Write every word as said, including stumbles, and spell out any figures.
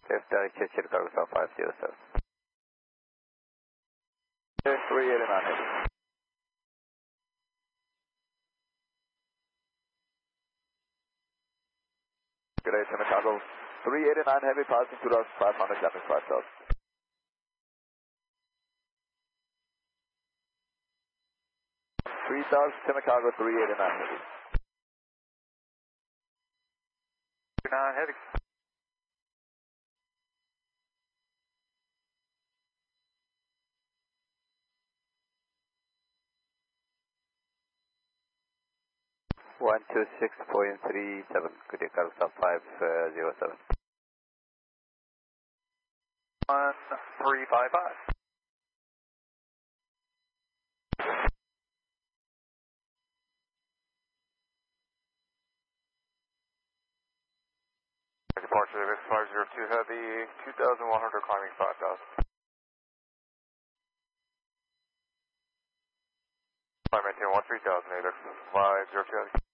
F direct Churchill Cargo five zero seven. three eighty-nine heavy. Good day, Chicago. three eighty-nine heavy passing two thousand five hundred, landing five thousand. three thousand, Chicago, three eighty-nine heavy. nine heavy. one two six point three seven, good day, Cargo five zero seven. one three five five. Departure of X five zero two Heavy, two thousand one hundred climbing five thousand. Climb maintain one three thousand, X five zero two Heavy.